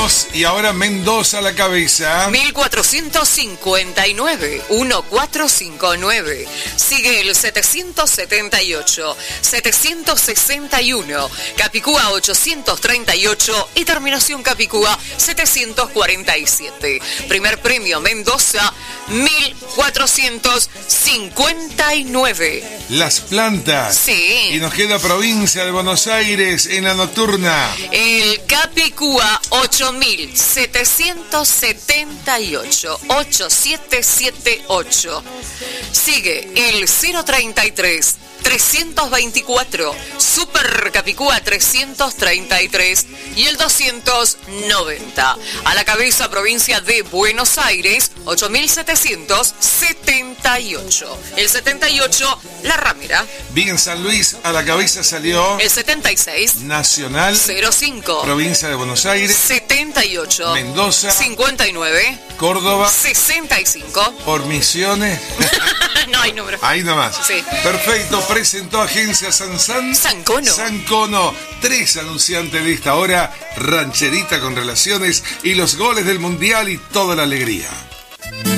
2 y ahora Mendoza a la cabeza. 1459, 1459. Sigue el 778, 761, Capicúa 838 y terminación Capicúa 747. Primer premio Mendoza, 1459. Las Plantas. Sí. Y nos queda provincia de Buenos Aires en la nocturna. El Capicúa 8778, 8778. Sigue el 033 324, Super Capicúa 333 y el 290. A la cabeza provincia de Buenos Aires, 8778. El 78, La Ramera. Bien, San Luis a la cabeza salió. El 76, Nacional. 05. Provincia de Buenos Aires. 78. Mendoza. 59. Córdoba. 65. Por Misiones. No hay número. Ahí nomás. Sí. Perfecto. Presentó Agencia Sancono. Sancono. 3 anunciantes de esta hora. Rancherita con relaciones y los goles del Mundial y toda la alegría.